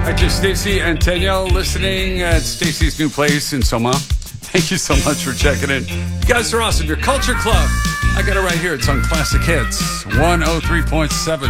Hi to Stacy and Danielle listening at Stacy's new place in Soma. Thank you so much for checking in. You guys are awesome. Your Culture Club. I got it right here. It's on Classic Hits 103.7.